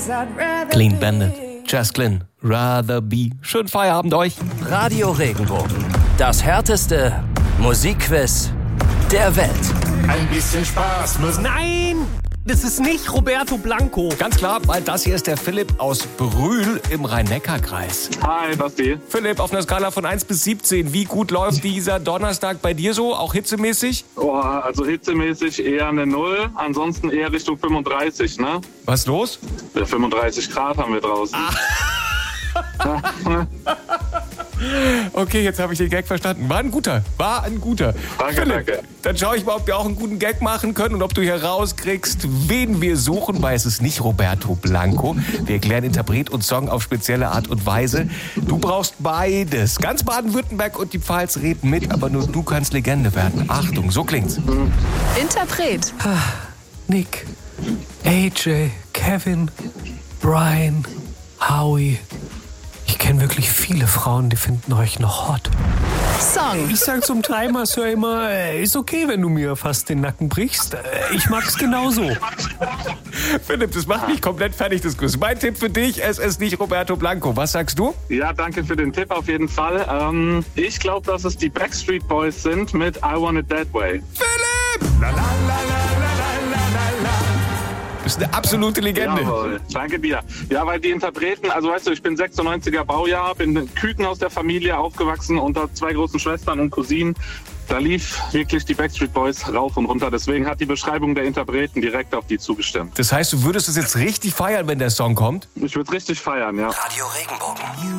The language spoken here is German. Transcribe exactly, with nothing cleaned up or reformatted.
Clean Bandit, Jess Glynn, Rather Be. Schönen Feierabend euch. Radio Regenbogen, das härteste Musikquiz der Welt. Ein bisschen Spaß muss. Nein, das ist nicht Roberto Blanco. Ganz klar, weil das hier ist der Philipp aus Brühl im Rhein-Neckar-Kreis. Hi, Basti. Philipp, auf einer Skala von eins bis siebzehn, wie gut läuft dieser Donnerstag bei dir so, auch hitzemäßig? Oh, also hitzemäßig eher eine Null, ansonsten eher Richtung fünfunddreißig, ne? Was ist los? Ja, fünfunddreißig Grad haben wir draußen. Okay, jetzt habe ich den Gag verstanden. War ein guter, war ein guter. Danke, Philipp, danke. dann schaue ich mal, ob wir auch einen guten Gag machen können und ob du hier rauskriegst, wen wir suchen, weil es ist nicht Roberto Blanco. Wir erklären Interpret und Song auf spezielle Art und Weise. Du brauchst beides. Ganz Baden-Württemberg und die Pfalz reden mit, aber nur du kannst Legende werden. Achtung, so klingt's. Interpret. Nick, A J, Kevin, Brian, Howie. Ich kenne wirklich viele Frauen, die finden euch noch hot. Song. Ich sag zum Timer Sir immer, äh, ist okay, wenn du mir fast den Nacken brichst. Äh, ich mag's genauso. Philipp, das macht mich komplett fertig, das Quiz. Mein Tipp für dich, es ist nicht Roberto Blanco. Was sagst du? Ja, danke für den Tipp auf jeden Fall. Ähm, ich glaube, dass es die Backstreet Boys sind mit I Want It That Way. Philipp! La, la, la, la, la, la, la. Du bist eine absolute Legende. Jawohl, danke dir. Ja, weil die Interpreten, also weißt du, ich bin sechsundneunziger Baujahr, bin Küken aus der Familie aufgewachsen unter zwei großen Schwestern und Cousinen. Da lief wirklich die Backstreet Boys rauf und runter. Deswegen hat die Beschreibung der Interpreten direkt auf die zugestimmt. Das heißt, du würdest es jetzt richtig feiern, wenn der Song kommt? Ich würde es richtig feiern, ja. Radio Regenbogen.